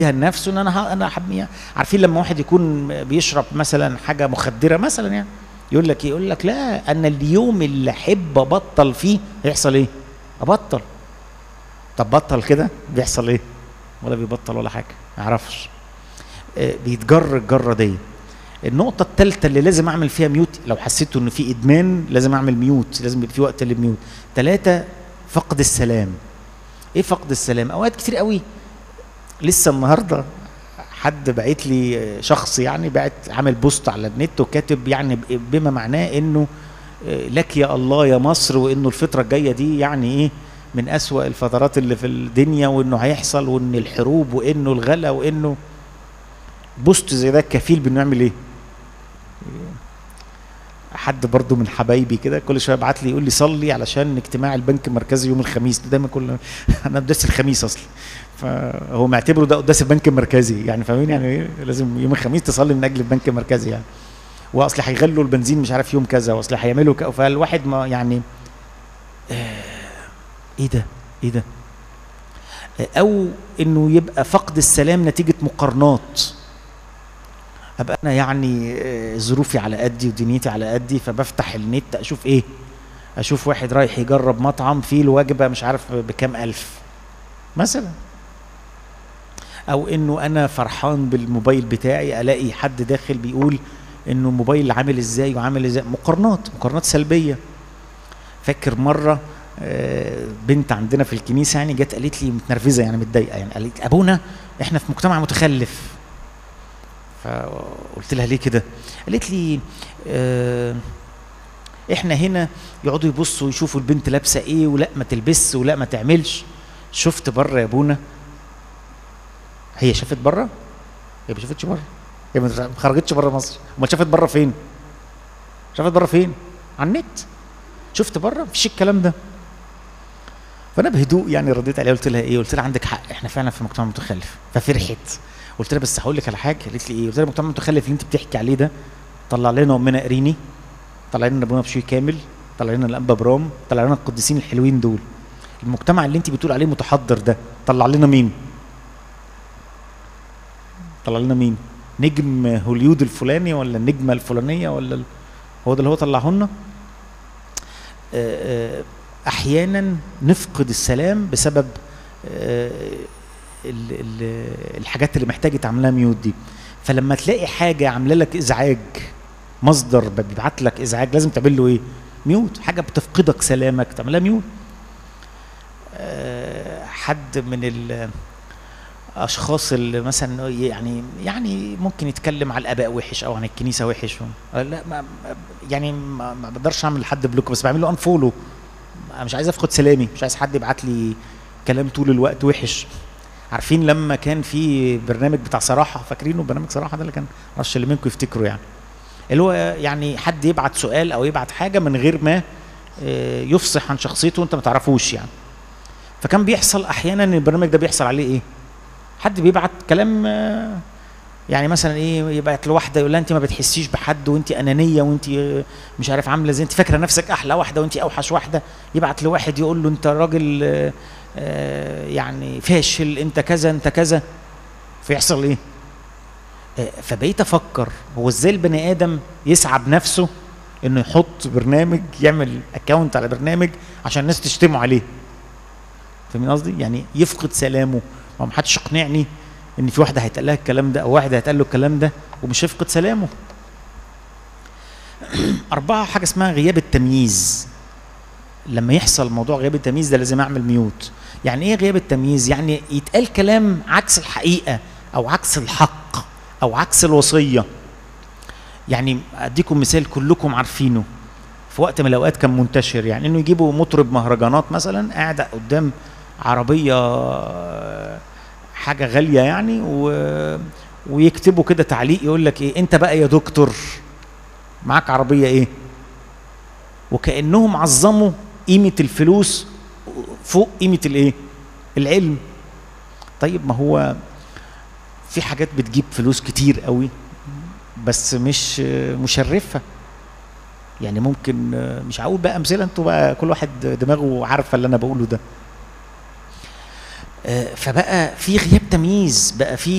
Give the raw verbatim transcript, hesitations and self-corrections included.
نفسه ان انا انا حب. عارفين لما واحد يكون بيشرب مثلا حاجه مخدره مثلا، يعني يقول لك يقول لك لا انا اليوم اللي احب ابطل فيه هيحصل ايه؟ ابطل. طب بطل كده بيحصل ايه؟ ولا بيبطل ولا حاجه، ما يعرفش. آه بيتجر الجره دي. النقطه الثالثه اللي لازم اعمل فيها ميوت، لو حسيت انه في ادمان لازم اعمل ميوت، لازم يبقى في وقت للميوت. ثلاثه، فقد السلام. ايه فقد السلام؟ اوقات كتير قوي. لسه النهارده حد بعت لي، شخص يعني بعت عامل بوست على النت وكاتب يعني بما معناه انه لك يا الله يا مصر، وانه الفتره الجايه دي يعني ايه من اسوأ الفترات اللي في الدنيا، وانه هيحصل، وان الحروب، وانه الغلا، وانه بوست زي ده كفيل بانه يعمل ايه؟ حد برضو من حبايبي كده كل شويه يبعت لي يقول لي صلي علشان اجتماع البنك المركزي يوم الخميس. دايما كل انا قداس الخميس اصلا، فهو معتبره ده قداس البنك المركزي، يعني فاهمين يعني ايه؟ لازم يوم الخميس تصلي من اجل البنك المركزي يعني. واصل هيغلوا البنزين مش عارف يوم كذا، واصل هيعملوا ك... فالواحد ما يعني آه ايه ده؟ ايه ده؟ آه او انه يبقى فقد السلام نتيجه مقارنات. ابقى انا يعني ظروفي على قدي ودنيتي على قدي، فبفتح النت اشوف ايه؟ اشوف واحد رايح يجرب مطعم فيه الوجبه مش عارف بكام الف مثلا. او انه انا فرحان بالموبايل بتاعي الاقي حد داخل بيقول انه الموبايل عامل ازاي وعامل ازاي. مقارنات، مقارنات سلبيه. فاكر مره بنت عندنا في الكنيسه يعني جت قالت لي متنرفزه يعني متضايقه، يعني قالت ابونا احنا في مجتمع متخلف. فقلت لها ليه كده؟ قالت لي اه احنا هنا يقعدوا يبصوا ويشوفوا البنت لابسه ايه، ولا ما تلبسش ولا ما تعملش. شفت بره يا ابونا؟ هي شافت بره؟ هي ما شافتش بره، هي ما خرجتش بره مصر. امال شافت بره فين؟ شافت بره فين؟ على النت. شفت بره؟ مفيش الكلام ده. فانا بهدوء يعني رديت عليها قلت لها ايه؟ قلت لها عندك حق احنا فعلا في مجتمع متخلف. ففرحت. قلت لها بس هقول لك على حاجه. قالت لي ايه؟ قلت لها المجتمع المتخلف اللي انت بتحكي عليه ده طلع لنا امنا قريني، طلع لنا ابونا بشوي كامل، طلع لنا الانبا برام، طلع لنا القديسين الحلوين دول. المجتمع اللي انت بتقول عليه متحضر ده طلع لنا مين؟ طلع لنا مين؟ نجم هوليود الفلاني ولا النجمه الفلانيه ولا ال... هو ده اللي هو طلعه لنا؟ احيانا نفقد السلام بسبب ال ال الحاجات اللي محتاجه تعملها ميوت دي. فلما تلاقي حاجه عامله لك ازعاج، مصدر بيبعت لك ازعاج، لازم تعمل له ايه؟ ميوت. حاجه بتفقدك سلامك تعملها ميوت. أه حد من الاشخاص اللي مثلا يعني يعني ممكن يتكلم على الاباء وحش او عن الكنيسه وحش، لا ما يعني ما, ما بقدرش اعمل لحد بلوك، بس بعمل له انفولو. مش عايز افقد سلامي، مش عايز حد يبعت لي كلام طول الوقت وحش. عارفين لما كان في برنامج بتاع صراحه، فاكرينه برنامج صراحه ده اللي كان معرفش اللي منكم يفتكروا، يعني اللي هو يعني حد يبعت سؤال او يبعت حاجه من غير ما يفصح عن شخصيته وانت ما تعرفوش يعني. فكان بيحصل احيانا ان البرنامج ده بيحصل عليه ايه؟ حد بيبعت كلام يعني مثلا ايه، يبعت لواحده يقول لها انت ما بتحسيش بحد وانت انانيه وانت مش عارف عامله زي، انت فاكره نفسك احلى واحده وانت اوحش واحده. يبعت لواحد يقول له انت راجل يعني فاشل، انت كذا انت كذا. فيحصل ايه؟ فبقيت افكر هو ازاي البني ادم يسعى بنفسه انه يحط برنامج، يعمل اكونت على برنامج عشان الناس تشتمه عليه. فاهمين قصدي؟ يعني يفقد سلامه. ما محدش يقنعني ان في واحده هيتقال لها الكلام ده او واحد هيتقال له الكلام ده ومش هيفقد سلامه. أربعة، حاجه اسمها غياب التمييز. لما يحصل موضوع غياب التمييز ده لازم اعمل ميوت. يعني ايه غياب التمييز؟ يعني يتقال كلام عكس الحقيقه او عكس الحق او عكس الوصيه. يعني اديكم مثال كلكم عارفينه، في وقت من الاوقات كان منتشر يعني انه يجيبوا مطرب مهرجانات مثلا قاعد قدام عربيه حاجه غاليه يعني و... ويكتبوا كده تعليق يقول لك ايه، انت بقى يا دكتور معاك عربيه ايه؟ وكانهم عظموا قيمه الفلوس فوق قيمه الايه؟ العلم. طيب ما هو في حاجات بتجيب فلوس كتير قوي بس مش مشرفه. يعني ممكن مش هقول بقى امثله، انتوا بقى كل واحد دماغه عارفه اللي انا بقوله ده. آه، فبقى في غياب تمييز، بقى في